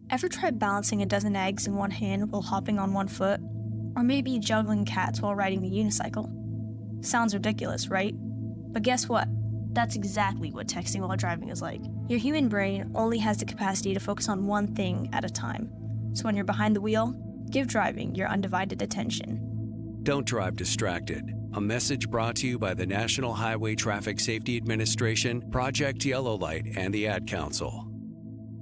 Ever try balancing a dozen eggs in one hand while hopping on one foot? Or maybe juggling cats while riding a unicycle? Sounds ridiculous, right? But guess what? That's exactly what texting while driving is like. Your human brain only has the capacity to focus on one thing at a time. So when you're behind the wheel, give driving your undivided attention. Don't drive distracted. A message brought to you by the National Highway Traffic Safety Administration, Project Yellow Light, and the Ad Council.